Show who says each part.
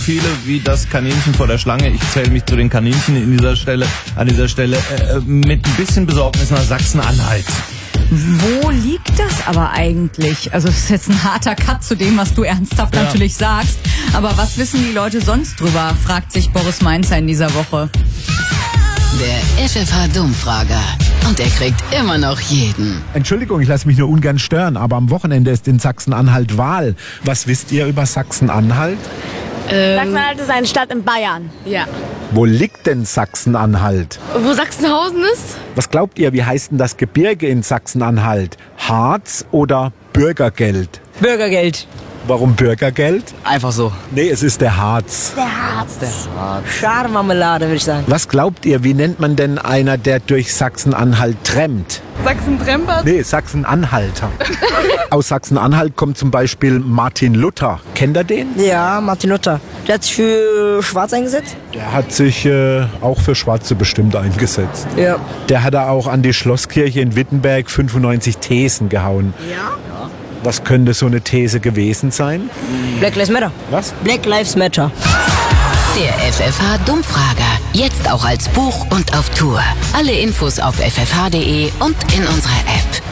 Speaker 1: Viele wie das Kaninchen vor der Schlange. Ich zähle mich zu den Kaninchen an dieser Stelle mit ein bisschen Besorgnis nach Sachsen-Anhalt.
Speaker 2: Wo liegt das aber eigentlich? Also das ist jetzt ein harter Cut zu dem, was du ernsthaft natürlich sagst. Aber was wissen die Leute sonst drüber, fragt sich Boris Mainzer in dieser Woche.
Speaker 3: Der FFH-Dummfrager. Und er kriegt immer noch jeden.
Speaker 4: Entschuldigung, ich lasse mich nur ungern stören, aber am Wochenende ist in Sachsen-Anhalt Wahl. Was wisst ihr über Sachsen-Anhalt?
Speaker 5: Sachsen-Anhalt ist eine Stadt in Bayern.
Speaker 2: Ja.
Speaker 4: Wo liegt denn Sachsen-Anhalt?
Speaker 5: Wo Sachsenhausen ist?
Speaker 4: Was glaubt ihr, wie heißt denn das Gebirge in Sachsen-Anhalt? Harz oder Bürgergeld?
Speaker 6: Bürgergeld.
Speaker 4: Warum Bürgergeld?
Speaker 6: Einfach so.
Speaker 4: Nee, es ist der Harz.
Speaker 6: Schade-Marmelade, würde ich sagen.
Speaker 4: Was glaubt ihr, wie nennt man denn einer, der durch Sachsen-Anhalt trampt?
Speaker 5: Sachsen-Tremper?
Speaker 4: Nee, Sachsen-Anhalter. Aus Sachsen-Anhalt kommt zum Beispiel Martin Luther. Kennt ihr den?
Speaker 6: Ja, Martin Luther. Der hat sich für Schwarz eingesetzt?
Speaker 4: Der hat sich auch für Schwarze bestimmt eingesetzt.
Speaker 6: Ja.
Speaker 4: Der hat auch an die Schlosskirche in Wittenberg 95 Thesen gehauen.
Speaker 6: Ja?
Speaker 4: Was könnte so eine These gewesen sein?
Speaker 6: Black Lives Matter.
Speaker 4: Was?
Speaker 6: Black Lives Matter.
Speaker 3: Der FFH-Dummfrager. Jetzt auch als Buch und auf Tour. Alle Infos auf ffh.de und in unserer App.